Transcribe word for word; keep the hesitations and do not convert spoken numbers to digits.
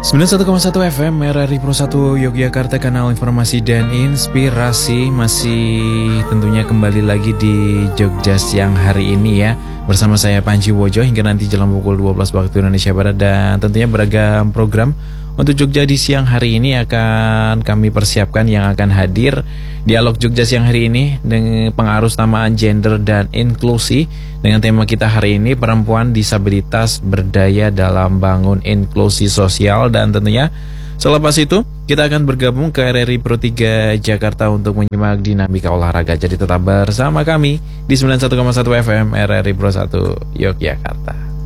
sembilan puluh satu koma satu F M R R I Pro satu Yogyakarta, kanal informasi dan inspirasi. Masih tentunya kembali lagi di Jogja siang hari ini ya, bersama saya Panji Wojo hingga nanti jelang pukul dua belas waktu Indonesia Barat. Dan tentunya beragam program untuk Jogja di siang hari ini akan kami persiapkan yang akan hadir. Dialog Jogja siang hari ini dengan pengaruh samaan gender dan inklusi, dengan tema kita hari ini perempuan disabilitas berdaya dalam bangun inklusi sosial. Dan tentunya selepas itu kita akan bergabung ke R R I Pro tiga Jakarta untuk menyimak dinamika olahraga. Jadi tetap bersama kami di sembilan puluh satu koma satu F M R R I Pro satu Yogyakarta.